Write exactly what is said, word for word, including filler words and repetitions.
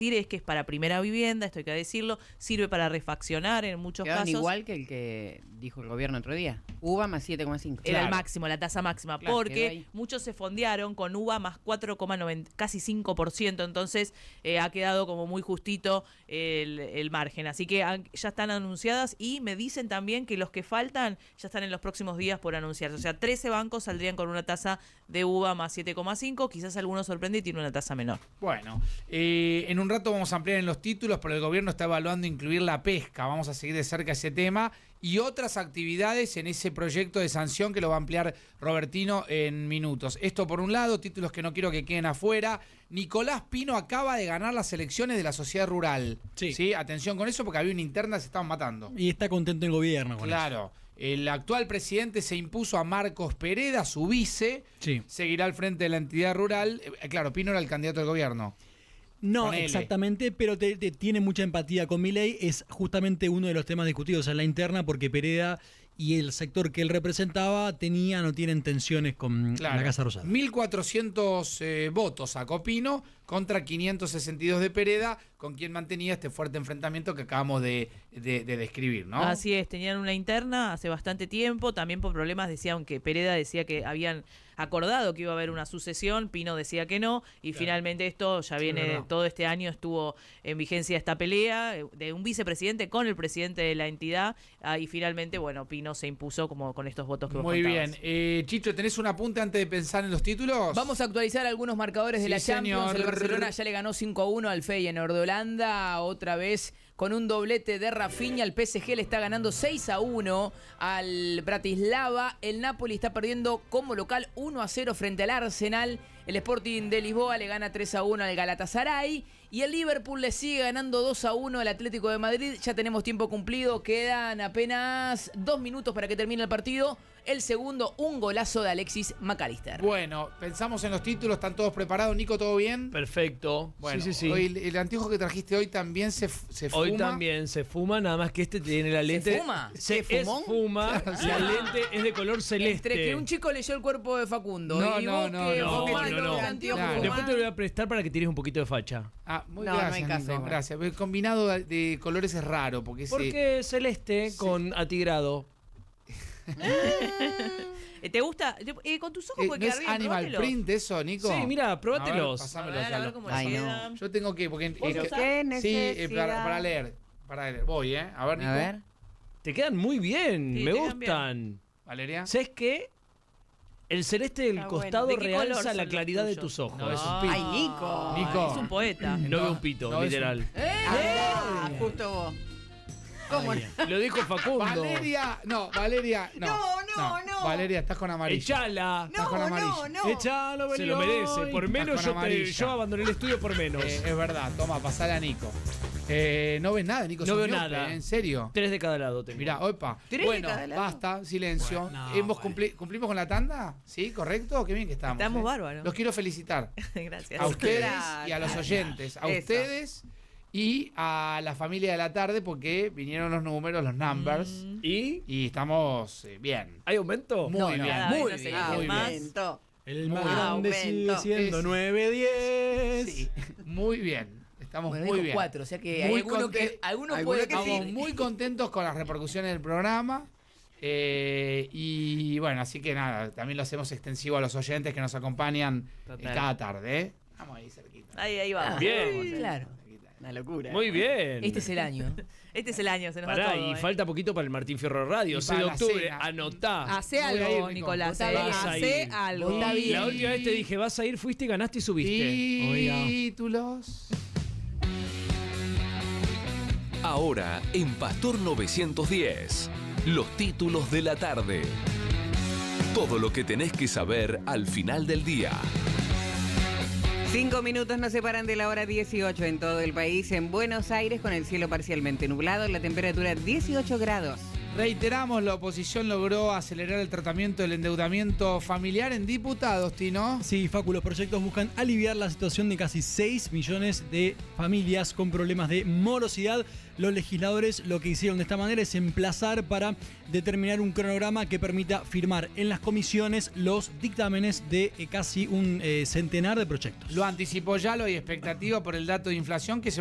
es que es para primera vivienda, esto hay que decirlo, sirve para refaccionar en muchos Quedan casos. igual que el que dijo el gobierno otro día. U V A más siete coma cinco. Era Claro. el máximo, la tasa máxima, Claro, quedó porque ahí. muchos se fondearon con U V A más cuatro coma noventa, casi cinco por ciento, entonces eh, ha quedado como muy justito el, el margen. Así que han- ya están anunciadas y me dicen también que los que faltan ya están en los próximos días por anunciarse. O sea, trece bancos saldrían con una tasa de U V A más siete coma cinco, quizás alguno sorprende y tiene una tasa menor. Bueno, eh, en un rato vamos a ampliar en los títulos, pero el gobierno está evaluando incluir la pesca. Vamos a seguir de cerca ese tema y otras actividades en ese proyecto de sanción que lo va a ampliar Robertino en minutos. Esto por un lado, títulos que no quiero que queden afuera. Nicolás Pino acaba de ganar las elecciones de la sociedad rural. Sí. ¿Sí? Atención con eso porque había una interna, se estaban matando. Y está contento el gobierno con Claro, el actual presidente se impuso a Marcos Pereda, su vice, Sí. seguirá al frente de la entidad rural. Eh, claro, Pino era el candidato del gobierno. No, Ponele. exactamente, pero te, te- tiene mucha empatía con Milei. Es justamente uno de los temas discutidos en la interna porque Pereda y el sector que él representaba tenían o tienen tensiones con Claro. la Casa Rosada. mil cuatrocientos eh, votos sacó Pino contra quinientos sesenta y dos de Pereda, con quien mantenía este fuerte enfrentamiento que acabamos de, de- de describir, ¿no? Así es, tenían una interna hace bastante tiempo, también por problemas decían que Pereda decía que habían acordado que iba a haber una sucesión, Pino decía que no, y Claro. finalmente esto ya Sí, viene, verdad. todo este año estuvo en vigencia esta pelea eh, de un vicepresidente con el presidente de la entidad, ah, y finalmente, bueno, Pino se impuso como con estos votos que vos Muy contabas. bien. Eh, Chicho, ¿tenés un apunte antes de pensar en los títulos? Vamos a actualizar algunos marcadores de Sí, la Champions. señor. El Barcelona ya le ganó cinco a uno al Feyenoord de Holanda. Otra vez con un doblete de Rafinha. El P S G le está ganando seis a uno al Bratislava. El Napoli está perdiendo como local uno a cero frente al Arsenal. El Sporting de Lisboa le gana tres a uno al Galatasaray. Y el Liverpool le sigue ganando dos a uno al Atlético de Madrid. Ya tenemos tiempo cumplido. Quedan apenas dos minutos para que termine el partido. El segundo, un golazo de Alexis McAllister. Bueno, pensamos en los títulos, ¿están todos preparados? Nico, ¿todo bien? Perfecto. Bueno, sí, sí, sí. hoy el, el anteojo que trajiste hoy también se, f- se fuma. Hoy también se fuma, nada más que este tiene la lente. fuma? Se ¿Qué, fumón? esfuma, la lente es de color celeste. Entre que un chico leyó el cuerpo de Facundo No, y no, vos no, que no, vos no, que no, los no. anteojos Claro. fumás. Después te lo voy a prestar para que tires un poquito de facha. Ah, muy No, no gracias, hay caso, Nico, igual. gracias. El combinado de- de colores es raro, porque ese- Porque celeste Sí. con atigrado. Eh, ¿Te gusta? Eh, con tus ojos eh, puede ¿no quedar es bien, Animal probátelo. Print eso, Nico? Sí, mira, probátelos. A ver, A pasámelos, ver, a ver Lalo. cómo Ay, le no. queda. Yo tengo que, porque ¿Vos eh, lo que- usás? sí, eh, para, para leer, para leer. Voy, ¿eh? A ver, Nico. A ver. Te quedan muy bien, Sí, me te quedan gustan. Valeria. ¿Sabes qué? El celeste del Está costado bueno. ¿De qué color realza son la los claridad de tuyos? tus ojos. No, es un Ah, pito. Ay, Nico. Nico. Es un poeta. No, No, veo un pito, no, es literal. Ah, justo vos. ¿Cómo? Ay, Lo dijo Facundo. Valeria, no, Valeria, no. No, no, no. Valeria, estás con amarillo. Echala. Estás con No, amarillo. no, no. Échalo, Se lo merece. Por menos con yo, te- amarilla. yo abandoné el estudio por menos. Eh, es verdad, toma, pasala a Nico. Eh, no ves nada, Nico. No sos veo miope, nada. ¿eh? ¿En serio? Tres de cada lado tengo. Mirá, opa. ¿Tres Bueno, de cada lado? basta, silencio. Bueno, no, ¿Hemos bueno. cumpli- ¿Cumplimos con la tanda? ¿Sí? ¿Correcto? Qué bien que estamos. Estamos ¿eh? bárbaros. Los quiero felicitar. Gracias. A ustedes Gracias. y a los oyentes. A Eso. ustedes y a la familia de la tarde porque vinieron los números, los numbers. Mm. ¿Y? Y estamos eh, bien. ¿Hay aumento? Muy No, bien. no, cada muy vez bien. nos seguimos muy más. bien. Aumento. El Muy más bien. grande sigue Aumento. siendo Es- nueve diez. Sí, muy bien. Estamos Bueno, muy dijo bien. cuatro, o sea que hay Muy alguno conte- que alguno alguno puede que que Estamos sí. muy contentos con las repercusiones del programa. Eh, y bueno, así que nada, también lo hacemos extensivo a los oyentes que nos acompañan eh, Total. cada tarde. ¿eh? Vamos ahí cerquita. Ahí, ahí vamos. Bien. Claro. cerquita. Una locura. Muy bien. Este es el año. Este es el año, se nos Pará, va todo. y ¿eh? falta poquito para el Martín Fierro Radio, Y seis para de la octubre. cena. Anotá. Hace Voy a ir, algo, Nico. Nicolás. Vota eh, bien. Hace Ahí. algo. Vota bien. La última vez te dije, vas a ir, fuiste y ganaste y subiste. Oiga. Títulos. Ahora en Pastor novecientos diez, los títulos de la tarde. Todo lo que tenés que saber al final del día. Cinco minutos nos separan de la hora dieciocho en todo el país. En Buenos Aires, con el cielo parcialmente nublado, la temperatura dieciocho grados. Reiteramos, la oposición logró acelerar el tratamiento del endeudamiento familiar en diputados, Tino. Sí, Facu, los proyectos buscan aliviar la situación de casi seis millones de familias con problemas de morosidad. Los legisladores lo que hicieron de esta manera es emplazar para determinar un cronograma que permita firmar en las comisiones los dictámenes de eh, casi un eh, centenar de proyectos. Lo anticipó ya, lo hay expectativa por el dato de inflación que se